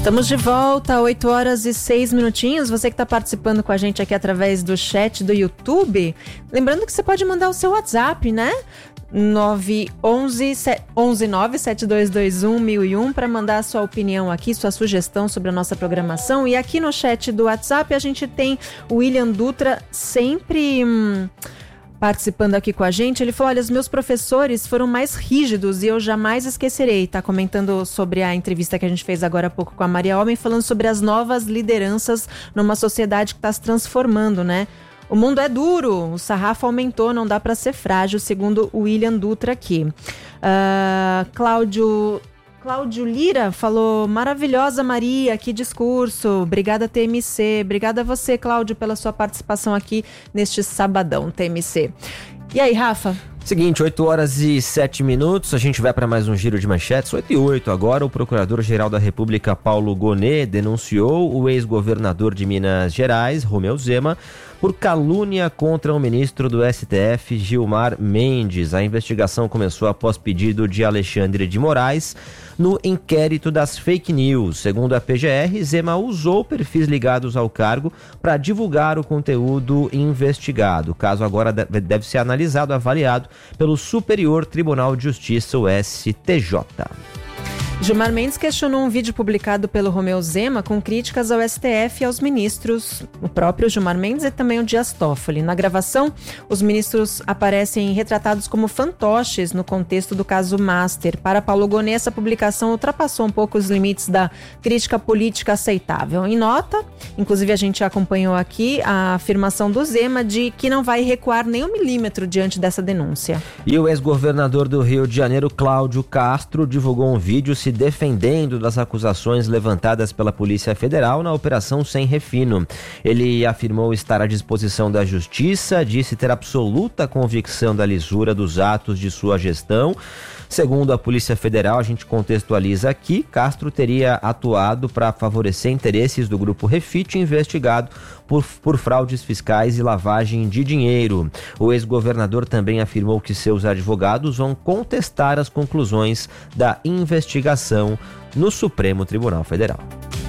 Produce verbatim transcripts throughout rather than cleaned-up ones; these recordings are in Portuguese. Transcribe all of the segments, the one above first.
Estamos de volta, oito horas e seis minutinhos. Você que está participando com a gente aqui através do chat do YouTube. Lembrando que você pode mandar o seu WhatsApp, né? nove onze nove sete dois dois um mil e um para mandar a sua opinião aqui, sua sugestão sobre a nossa programação. E aqui no chat do WhatsApp a gente tem o William Dutra sempre hum, participando aqui com a gente. Ele falou: olha, os meus professores foram mais rígidos e eu jamais esquecerei. Tá comentando sobre a entrevista que a gente fez agora há pouco com a Maria Homem, falando sobre as novas lideranças numa sociedade que está se transformando, né? O mundo é duro, o sarrafo aumentou, não dá para ser frágil, segundo o William Dutra aqui. Uh, Cláudio, Cláudio Lira falou: maravilhosa Maria, que discurso, obrigada T M C, obrigada a você, Cláudio, pela sua participação aqui neste sabadão, T M C. E aí, Rafa? Seguinte, oito horas e sete minutos, a gente vai para mais um giro de manchetes. oito e oito agora. O Procurador-Geral da República, Paulo Gonet, denunciou o ex-governador de Minas Gerais, Romeu Zema, por calúnia contra o ministro do S T F, Gilmar Mendes. A investigação começou após pedido de Alexandre de Moraes no inquérito das fake news. Segundo a P G R, Zema usou perfis ligados ao cargo para divulgar o conteúdo investigado. O caso agora deve ser analisado, avaliado pelo Superior Tribunal de Justiça, o S T J. Gilmar Mendes questionou um vídeo publicado pelo Romeu Zema com críticas ao S T F e aos ministros, o próprio Gilmar Mendes e também o Dias Toffoli. Na gravação, os ministros aparecem retratados como fantoches no contexto do caso Master. Para Paulo Gonet, essa publicação ultrapassou um pouco os limites da crítica política aceitável. Em nota, inclusive a gente acompanhou aqui a afirmação do Zema de que não vai recuar nem um milímetro diante dessa denúncia. E o ex-governador do Rio de Janeiro, Cláudio Castro, divulgou um vídeo se defendendo das acusações levantadas pela Polícia Federal na Operação Sem Refino. Ele afirmou estar à disposição da Justiça, disse ter absoluta convicção da lisura dos atos de sua gestão. Segundo a Polícia Federal, a gente contextualiza aqui, Castro teria atuado para favorecer interesses do Grupo Refit, investigado por, por fraudes fiscais e lavagem de dinheiro. O ex-governador também afirmou que seus advogados vão contestar as conclusões da investigação no Supremo Tribunal Federal.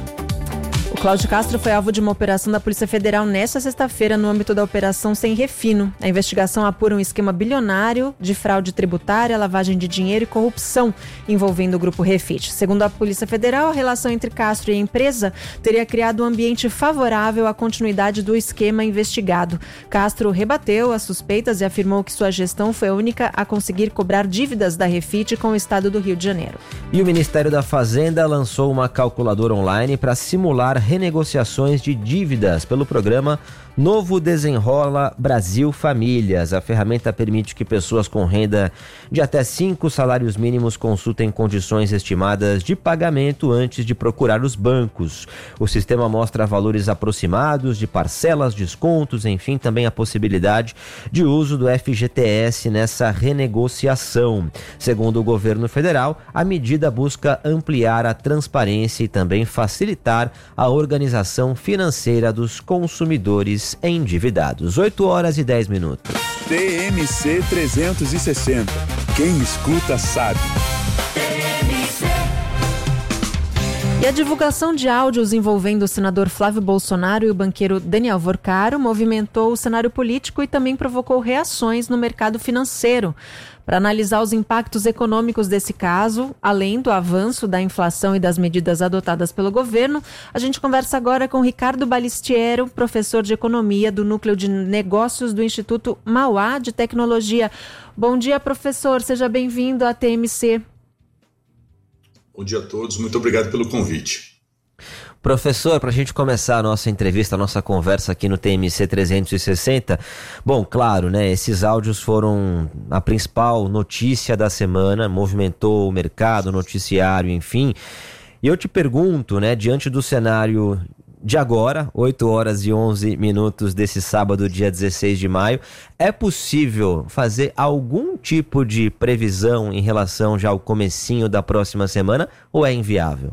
O Cláudio Castro foi alvo de uma operação da Polícia Federal nesta sexta-feira no âmbito da Operação Sem Refino. A investigação apura um esquema bilionário de fraude tributária, lavagem de dinheiro e corrupção envolvendo o Grupo Refit. Segundo a Polícia Federal, a relação entre Castro e a empresa teria criado um ambiente favorável à continuidade do esquema investigado. Castro rebateu as suspeitas e afirmou que sua gestão foi a única a conseguir cobrar dívidas da Refit com o estado do Rio de Janeiro. E o Ministério da Fazenda lançou uma calculadora online para simular renegociações de dívidas pelo programa Novo Desenrola Brasil Famílias. A ferramenta permite que pessoas com renda de até cinco salários mínimos consultem condições estimadas de pagamento antes de procurar os bancos. O sistema mostra valores aproximados de parcelas, descontos, enfim, também a possibilidade de uso do F G T S nessa renegociação. Segundo o governo federal, a medida busca ampliar a transparência e também facilitar a organização financeira dos consumidores endividados. oito horas e dez minutos. T M C trezentos e sessenta. Quem escuta sabe. E a divulgação de áudios envolvendo o senador Flávio Bolsonaro e o banqueiro Daniel Vorcaro movimentou o cenário político e também provocou reações no mercado financeiro. Para analisar os impactos econômicos desse caso, além do avanço da inflação e das medidas adotadas pelo governo, a gente conversa agora com Ricardo Balistiero, professor de economia do Núcleo de Negócios do Instituto Mauá de Tecnologia. Bom dia, professor. Seja bem-vindo à T M C. Bom dia a todos. Muito obrigado pelo convite. Professor, para a gente começar a nossa entrevista, a nossa conversa aqui no T M C trezentos e sessenta, bom, claro, né, esses áudios foram a principal notícia da semana, movimentou o mercado, o noticiário, enfim, e eu te pergunto, né, diante do cenário de agora, oito horas e onze minutos desse sábado, dia dezesseis de maio, é possível fazer algum tipo de previsão em relação já ao comecinho da próxima semana ou é inviável?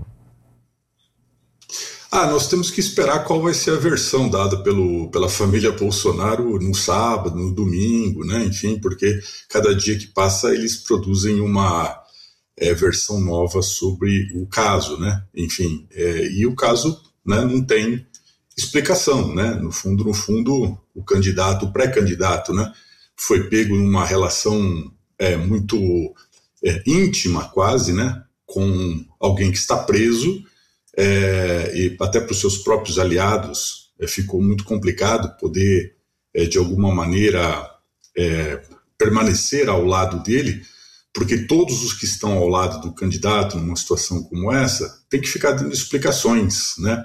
Ah, nós temos que esperar qual vai ser a versão dada pelo, pela família Bolsonaro no sábado, no domingo, né? Enfim, porque cada dia que passa eles produzem uma, é, versão nova sobre o caso, né? Enfim, é, e o caso, né, não tem explicação, né? No fundo, no fundo, o candidato, o pré-candidato, né, foi pego numa relação é, muito é, íntima, quase, né, com alguém que está preso, é, e até para os seus próprios aliados é, ficou muito complicado poder, é, de alguma maneira, é, permanecer ao lado dele, porque todos os que estão ao lado do candidato numa situação como essa têm que ficar dando explicações, né?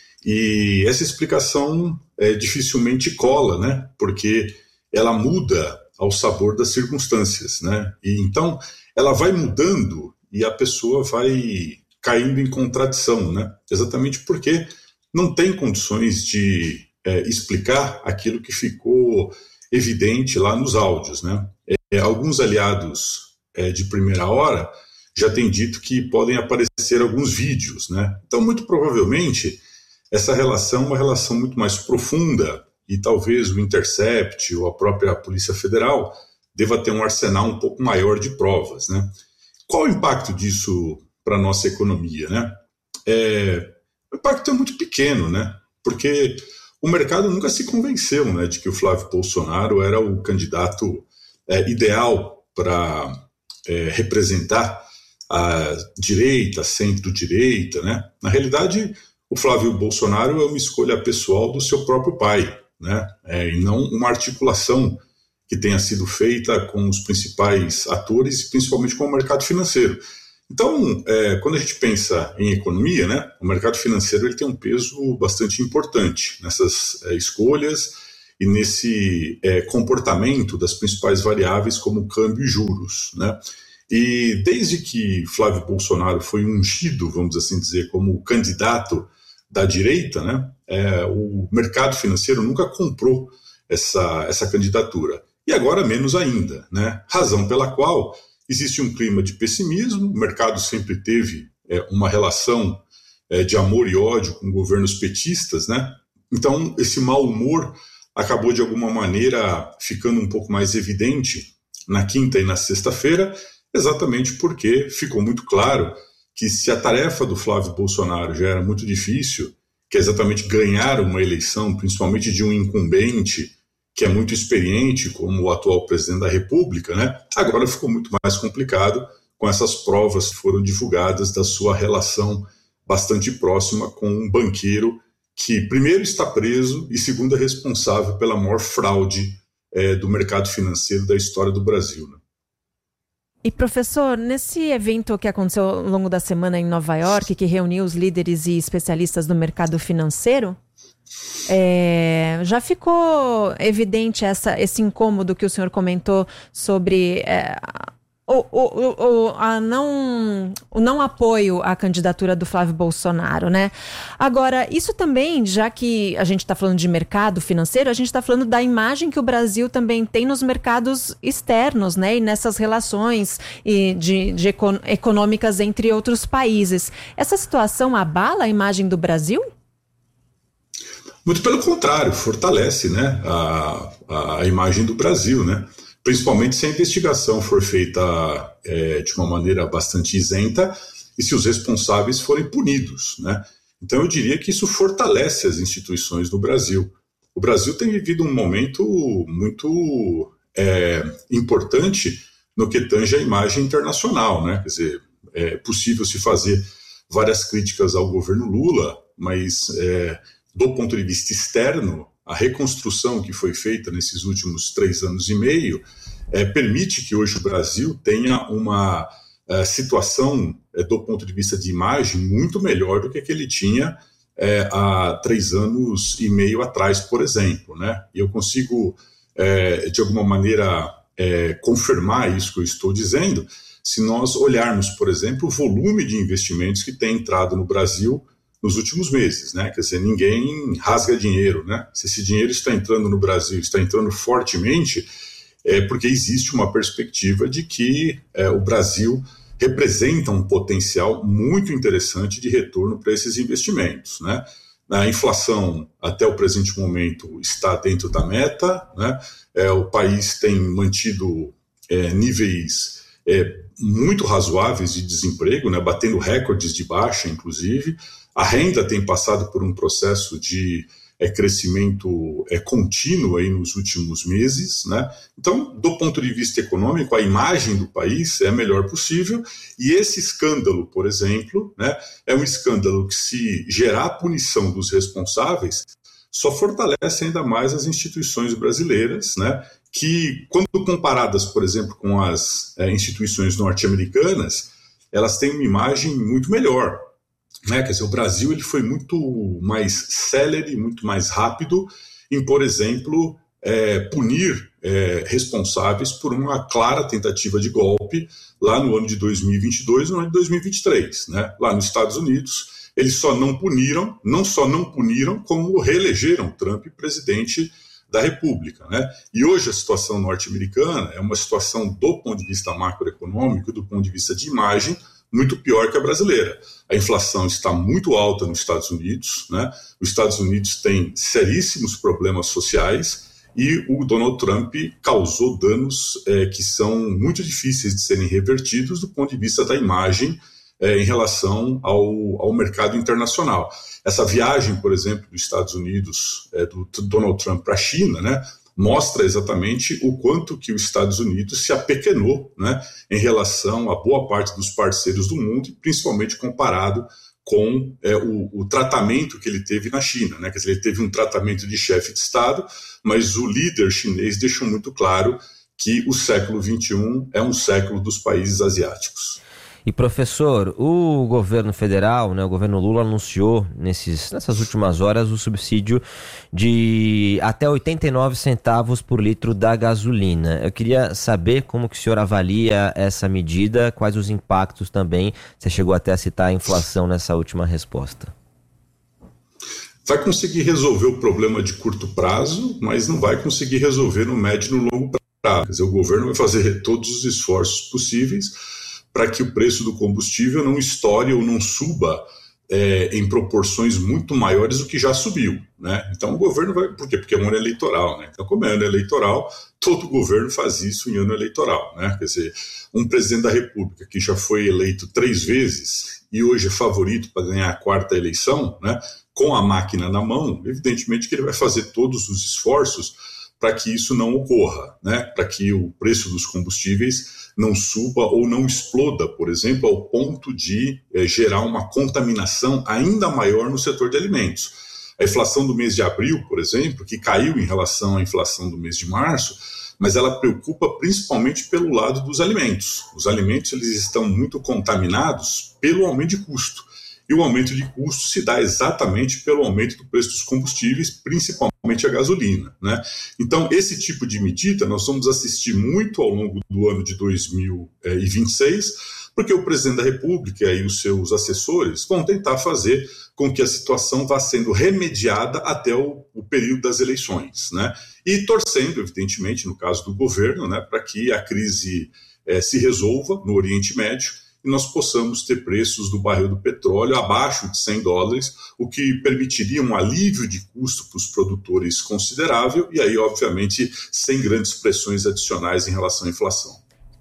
E essa explicação é, dificilmente cola, né? Porque ela muda ao sabor das circunstâncias, né? E então ela vai mudando e a pessoa vai caindo em contradição, né? Exatamente porque não tem condições de é, explicar aquilo que ficou evidente lá nos áudios, né? É, alguns aliados é, de primeira hora já têm dito que podem aparecer alguns vídeos, né? Então, muito provavelmente, essa relação é uma relação muito mais profunda e talvez o Intercept ou a própria Polícia Federal deva ter um arsenal um pouco maior de provas, né? Qual o impacto disso para a nossa economia, né? É, o impacto é muito pequeno, né? Porque o mercado nunca se convenceu, né, de que o Flávio Bolsonaro era o candidato é, ideal para é, representar a direita, centro-direita, né? Na realidade, o Flávio Bolsonaro é uma escolha pessoal do seu próprio pai, né? É, e não uma articulação que tenha sido feita com os principais atores, principalmente com o mercado financeiro. Então, é, quando a gente pensa em economia, né, o mercado financeiro ele tem um peso bastante importante nessas é, escolhas e nesse é, comportamento das principais variáveis como câmbio e juros, né? E desde que Flávio Bolsonaro foi ungido, vamos assim dizer, como candidato da direita, né, é, o mercado financeiro nunca comprou essa, essa candidatura. E agora menos ainda, né? Razão pela qual existe um clima de pessimismo, o mercado sempre teve é, uma relação é, de amor e ódio com governos petistas, né? Então, esse mau humor acabou, de alguma maneira, ficando um pouco mais evidente na quinta e na sexta-feira, exatamente porque ficou muito claro que se a tarefa do Flávio Bolsonaro já era muito difícil, que é exatamente ganhar uma eleição, principalmente de um incumbente que é muito experiente, como o atual presidente da República, né? Agora ficou muito mais complicado com essas provas que foram divulgadas da sua relação bastante próxima com um banqueiro que, primeiro, está preso e, segundo, é responsável pela maior fraude é, do mercado financeiro da história do Brasil, né? E, professor, nesse evento que aconteceu ao longo da semana em Nova York, que reuniu os líderes e especialistas do mercado financeiro, É, já ficou evidente essa, esse incômodo que o senhor comentou sobre é, o, o, o, a não, o não apoio à candidatura do Flávio Bolsonaro, né? Agora, isso também, já que a gente está falando de mercado financeiro, a gente está falando da imagem que o Brasil também tem nos mercados externos, né? E nessas relações e de, de econ- econômicas entre outros países. Essa situação abala a imagem do Brasil? Muito pelo contrário, fortalece, né, a, a imagem do Brasil, né? Principalmente se a investigação for feita é, de uma maneira bastante isenta e se os responsáveis forem punidos, né? Então eu diria que isso fortalece as instituições do Brasil. O Brasil tem vivido um momento muito é, importante no que tange a imagem internacional, né? Quer dizer, é possível se fazer várias críticas ao governo Lula, mas é, do ponto de vista externo, a reconstrução que foi feita nesses últimos três anos e meio é, permite que hoje o Brasil tenha uma é, situação, é, do ponto de vista de imagem, muito melhor do que a que ele tinha é, há três anos e meio atrás, por exemplo, né? E eu consigo, é, de alguma maneira, é, confirmar isso que eu estou dizendo, se nós olharmos, por exemplo, o volume de investimentos que tem entrado no Brasil nos últimos meses, né? Quer dizer, ninguém rasga dinheiro, né? Se esse dinheiro está entrando no Brasil, está entrando fortemente, é porque existe uma perspectiva de que é, o Brasil representa um potencial muito interessante de retorno para esses investimentos, né? A inflação, até o presente momento, está dentro da meta, né? É, o país tem mantido é, níveis é, muito razoáveis de desemprego, né, batendo recordes de baixa, inclusive. A renda tem passado por um processo de é, crescimento é, contínuo aí nos últimos meses, né? Então, do ponto de vista econômico, a imagem do país é a melhor possível, e esse escândalo, por exemplo, né, é um escândalo que, se gerar a punição dos responsáveis, só fortalece ainda mais as instituições brasileiras, né, que, quando comparadas, por exemplo, com as é, instituições norte-americanas, elas têm uma imagem muito melhor. Né? Quer dizer, o Brasil ele foi muito mais célere, muito mais rápido em, por exemplo, é, punir é, responsáveis por uma clara tentativa de golpe lá no ano de dois mil e vinte e dois e no ano de dois mil e vinte e três. Né? Lá nos Estados Unidos, eles só não puniram, não só não puniram, como reelegeram Trump presidente da República. Né? E hoje a situação norte-americana é uma situação do ponto de vista macroeconômico, do ponto de vista de imagem, muito pior que a brasileira. A inflação está muito alta nos Estados Unidos, né? Os Estados Unidos têm seríssimos problemas sociais e o Donald Trump causou danos é, que são muito difíceis de serem revertidos do ponto de vista da imagem é, em relação ao, ao mercado internacional. Essa viagem, por exemplo, dos Estados Unidos, é, do Donald Trump para a China, né, mostra exatamente o quanto que os Estados Unidos se apequenou, né, em relação a boa parte dos parceiros do mundo, principalmente comparado com é, o, o tratamento que ele teve na China. Né? Quer dizer, ele teve um tratamento de chefe de Estado, mas o líder chinês deixou muito claro que o século vinte e um é um século dos países asiáticos. E, professor, o governo federal, né, o governo Lula anunciou nesses, nessas últimas horas o subsídio de até oitenta e nove centavos por litro da gasolina. Eu queria saber como que o senhor avalia essa medida, quais os impactos também. Você chegou até a citar a inflação nessa última resposta. Vai conseguir resolver o problema de curto prazo, mas não vai conseguir resolver no médio e no longo prazo. Quer dizer, o governo vai fazer todos os esforços possíveis para que o preço do combustível não estoure ou não suba é, em proporções muito maiores do que já subiu. Né? Então o governo vai... Por quê? Porque é um ano eleitoral. Né? Então, como é ano eleitoral, todo governo faz isso em ano eleitoral. Né? Quer dizer, um presidente da República que já foi eleito três vezes e hoje é favorito para ganhar a quarta eleição, né, com a máquina na mão, evidentemente que ele vai fazer todos os esforços para que isso não ocorra, né? Para que o preço dos combustíveis não suba ou não exploda, por exemplo, ao ponto de é, gerar uma contaminação ainda maior no setor de alimentos. A inflação do mês de abril, por exemplo, que caiu em relação à inflação do mês de março, mas ela preocupa principalmente pelo lado dos alimentos. Os alimentos eles estão muito contaminados pelo aumento de custo. E o aumento de custo se dá exatamente pelo aumento do preço dos combustíveis, principalmente a gasolina. Né? Então, esse tipo de medida nós vamos assistir muito ao longo do ano de dois mil e vinte e seis, porque o presidente da República e os seus assessores vão tentar fazer com que a situação vá sendo remediada até o, o período das eleições. Né? E torcendo, evidentemente, no caso do governo, né, para que a crise eh, se resolva no Oriente Médio, e nós possamos ter preços do barril do petróleo abaixo de cem dólares, o que permitiria um alívio de custo para os produtores considerável e aí, obviamente, sem grandes pressões adicionais em relação à inflação.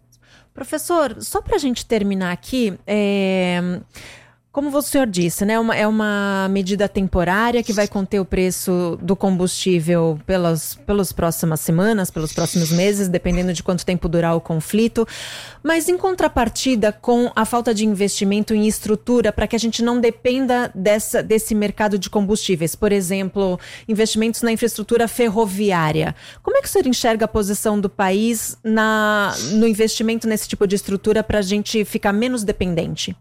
Professor, só para a gente terminar aqui, é... como o senhor disse, né, uma, é uma medida temporária que vai conter o preço do combustível pelas, pelas próximas semanas, pelos próximos meses, dependendo de quanto tempo durar o conflito. Mas em contrapartida com a falta de investimento em estrutura para que a gente não dependa dessa, desse mercado de combustíveis, por exemplo, investimentos na infraestrutura ferroviária. Como é que o senhor enxerga a posição do país na, no investimento nesse tipo de estrutura para a gente ficar menos dependente?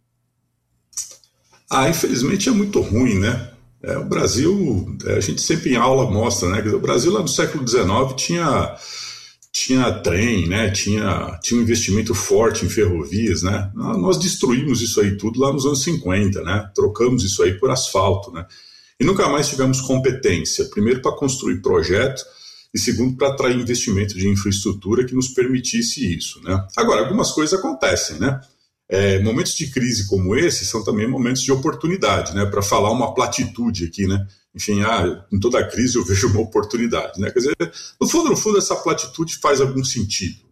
Ah, infelizmente é muito ruim, né? É, o Brasil, a gente sempre em aula mostra, né? O Brasil lá no século dezenove tinha, tinha trem, né? Tinha, tinha um investimento forte em ferrovias, né? Nós destruímos isso aí tudo lá nos anos cinquenta, né? Trocamos isso aí por asfalto, né? E nunca mais tivemos competência, primeiro para construir projeto e segundo para atrair investimento de infraestrutura que nos permitisse isso, né? Agora, algumas coisas acontecem, né? É, momentos de crise como esse são também momentos de oportunidade, né? Para falar uma platitude aqui, né? Enfim, ah, em toda crise eu vejo uma oportunidade, né? Quer dizer, no fundo, no fundo, essa platitude faz algum sentido,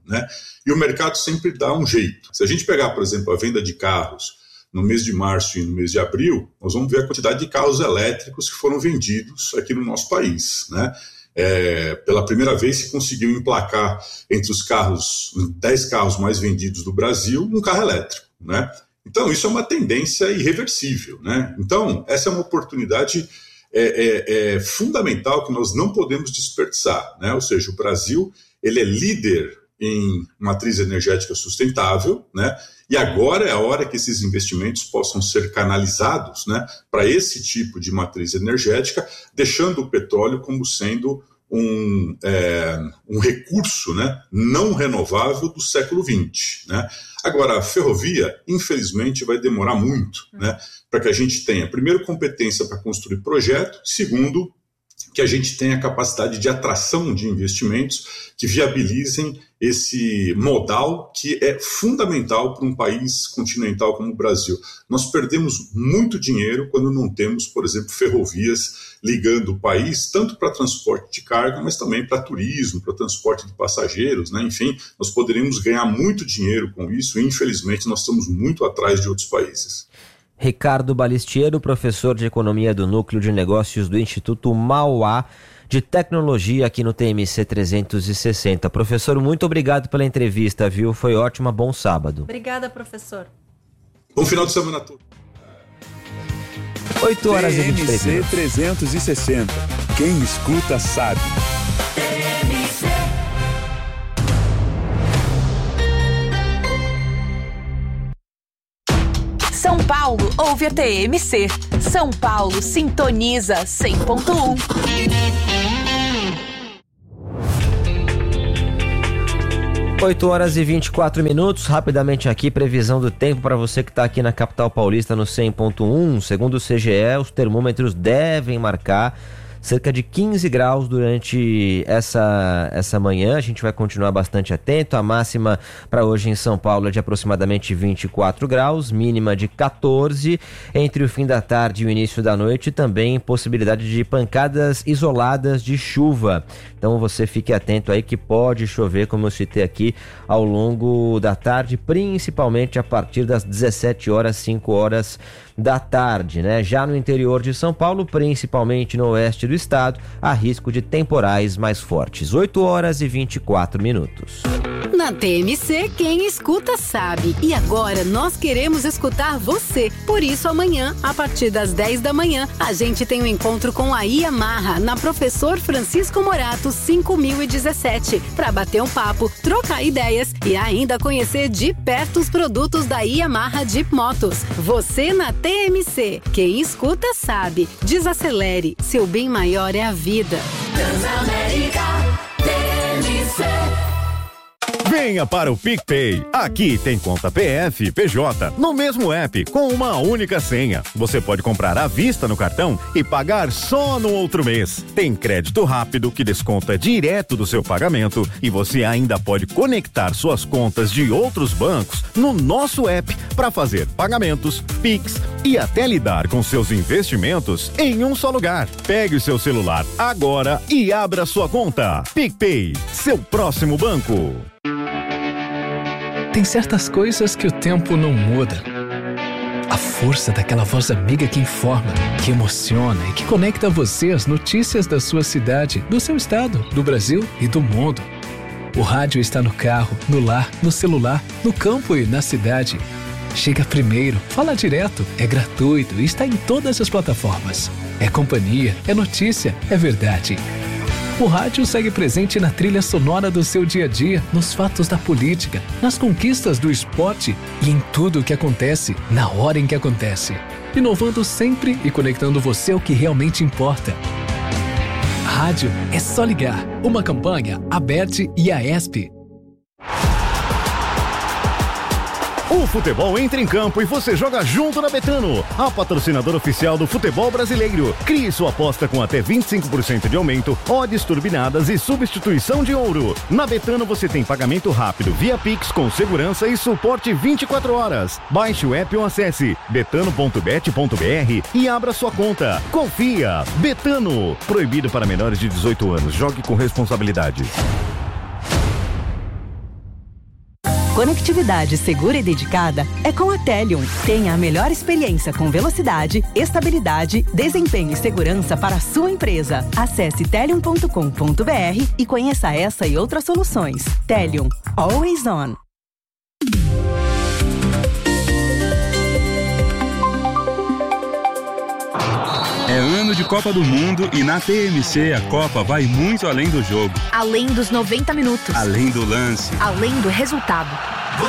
né? E o mercado sempre dá um jeito. Se a gente pegar, por exemplo, a venda de carros no mês de março e no mês de abril, nós vamos ver a quantidade de carros elétricos que foram vendidos aqui no nosso país, né? É, pela primeira vez se conseguiu emplacar entre os carros, dez carros mais vendidos do Brasil, um carro elétrico, né? Então, isso é uma tendência irreversível, né? Então, essa é uma oportunidade é, é, é fundamental que nós não podemos desperdiçar, né? Ou seja, o Brasil ele é líder em matriz energética sustentável, né? E agora é a hora que esses investimentos possam ser canalizados, né, para esse tipo de matriz energética, deixando o petróleo como sendo um, é, um recurso, né, não renovável do século vinte. Né? Agora, a ferrovia, infelizmente, vai demorar muito, né, para que a gente tenha, primeiro, competência para construir projeto, segundo, que a gente tenha capacidade de atração de investimentos que viabilizem esse modal que é fundamental para um país continental como o Brasil. Nós perdemos muito dinheiro quando não temos, por exemplo, ferrovias ligando o país, tanto para transporte de carga, mas também para turismo, para transporte de passageiros, né? Enfim, nós poderíamos ganhar muito dinheiro com isso e, infelizmente, nós estamos muito atrás de outros países. Ricardo Balistiero, professor de Economia do Núcleo de Negócios do Instituto Mauá de Tecnologia aqui no T M C trezentos e sessenta. Professor, muito obrigado pela entrevista, viu? Foi ótima, bom sábado. Obrigada, professor. Bom final de semana a todos. oito horas e vinte e três minutos. T M C trezentos e sessenta. Quem escuta sabe. São Paulo ouve a T M C. São Paulo sintoniza cem ponto um. oito horas e vinte e quatro minutos, rapidamente aqui, previsão do tempo para você que está aqui na capital paulista no cem ponto um. Segundo o C G E, os termômetros devem marcar cerca de quinze graus durante essa, essa manhã. A gente vai continuar bastante atento. A máxima para hoje em São Paulo é de aproximadamente vinte e quatro graus, mínima de quatorze. Entre o fim da tarde e o início da noite, também possibilidade de pancadas isoladas de chuva. Então você fique atento aí que pode chover, como eu citei aqui, ao longo da tarde, principalmente a partir das dezessete horas, cinco horas da tarde, né? Já no interior de São Paulo, principalmente no oeste do estado, há risco de temporais mais fortes. oito horas e vinte e quatro minutos. Na T M C, quem escuta sabe. E agora nós queremos escutar você. Por isso, amanhã, a partir das dez da manhã, a gente tem um encontro com a Yamaha na Professor Francisco Morato cinco mil e dezessete, para bater um papo, trocar ideias e ainda conhecer de perto os produtos da Yamaha Jeep Motos. Você na T M C. Quem escuta sabe. Desacelere. Seu bem maior é a vida. Transamérica T M C. Venha para o PicPay. Aqui tem conta P F, P J, no mesmo app, com uma única senha. Você pode comprar à vista no cartão e pagar só no outro mês. Tem crédito rápido que desconta direto do seu pagamento e você ainda pode conectar suas contas de outros bancos no nosso app para fazer pagamentos, Pix e até lidar com seus investimentos em um só lugar. Pegue o seu celular agora e abra sua conta. PicPay, seu próximo banco. Tem certas coisas que o tempo não muda. A força daquela voz amiga que informa, que emociona e que conecta você às notícias da sua cidade, do seu estado, do Brasil e do mundo. O rádio está no carro, no lar, no celular, no campo e na cidade. Chega primeiro, fala direto, é gratuito e está em todas as plataformas. É companhia, é notícia, é verdade. O rádio segue presente na trilha sonora do seu dia a dia, nos fatos da política, nas conquistas do esporte e em tudo o que acontece, na hora em que acontece. Inovando sempre e conectando você ao que realmente importa. Rádio é só ligar. Uma campanha, Aberte e a ESP. O futebol entra em campo e você joga junto na Betano, a patrocinadora oficial do futebol brasileiro. Crie sua aposta com até vinte e cinco por cento de aumento, odds turbinadas e substituição de ouro. Na Betano você tem pagamento rápido via Pix com segurança e suporte vinte e quatro horas. Baixe o app ou acesse betano ponto bet ponto br e abra sua conta. Confia! Betano. Proibido para menores de dezoito anos. Jogue com responsabilidade. Conectividade segura e dedicada é com a Telium. Tenha a melhor experiência com velocidade, estabilidade, desempenho e segurança para a sua empresa. Acesse telium ponto com ponto b r e conheça essa e outras soluções. Telium. Always on. É ano de Copa do Mundo e na T M C a Copa vai muito além do jogo. Além dos noventa minutos. Além do lance. Além do resultado.